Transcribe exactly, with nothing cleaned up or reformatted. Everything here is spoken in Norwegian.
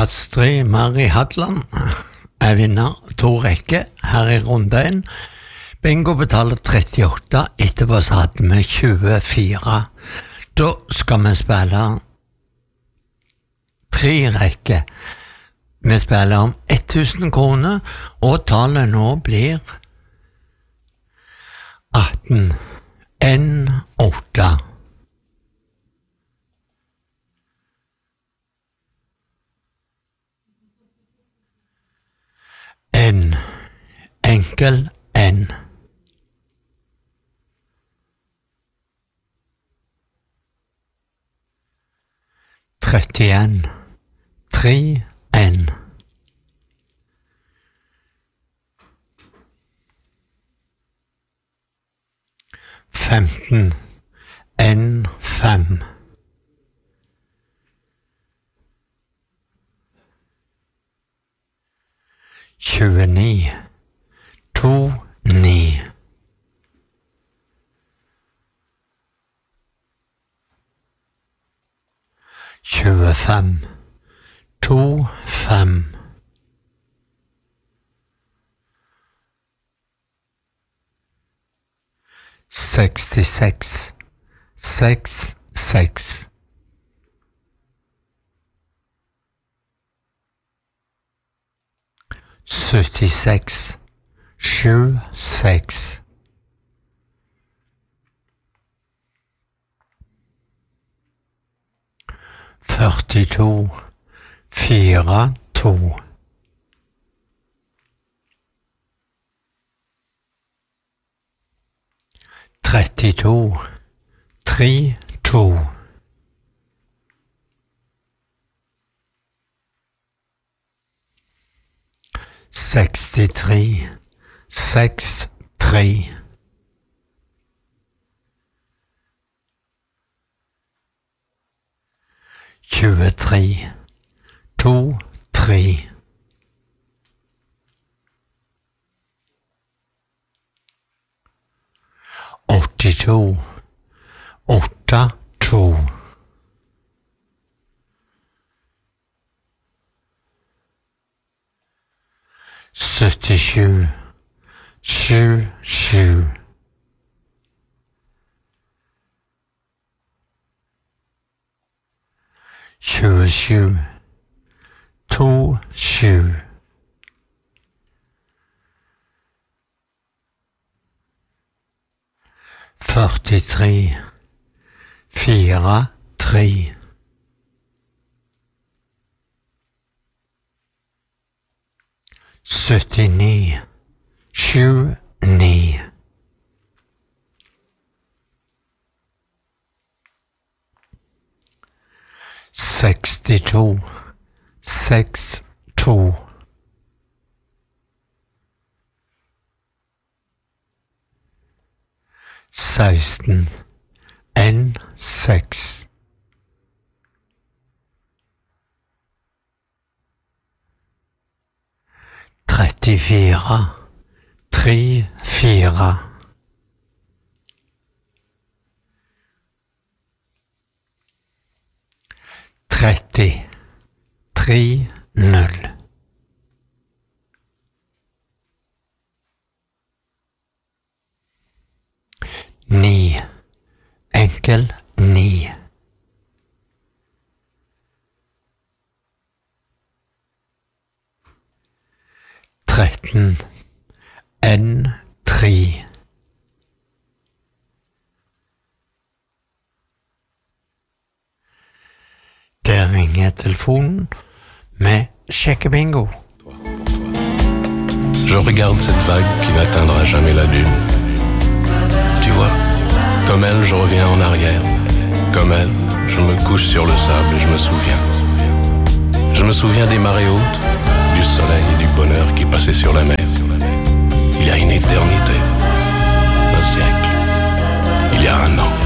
Astrid Mari Hadland er vinner to rekker her i runde en. Bingo betaler trettiåtte, etterpå så hadde vi tjuefire. Da skal vi spille tre rekker. Vi spiller om tusen kroner, og tallet nå blir atten. En, åtte. En. Enkel en. trettien. Tre, en. Femten. En, fem. Tjueni. To, ni. Tjuefem. To, fem. Sekstiseks. Seks, seks. Syttiseks. Sju, seks. Førtito. Fire, to. Trettito. Tre, to. Sekstitre. Seks, tre. Tjuetre. To, tre. Åttito. Åtte, to. Syttisju. Sju, sju. Tjuesju. To, sju. Førtitre. Fire, tre. Syttini. Sju, ni. Sekstito. Seks, to. Seksten. En, seks. Trettifire. Tre, fire. Tretti. Tre, null. Ni. Enkel ni. Tretten. En, tre. Der ringer telefonen med Sjekkebingo. Je regarde cette vague qui n'atteindra jamais la dune. Tu vois, comme elle, je reviens en arrière. Comme elle, je me couche sur le sable et je me souviens. Je me souviens des marées hautes, du soleil et du bonheur qui passaient sur la mer. Il y a une éternité, un siècle, il y a un an.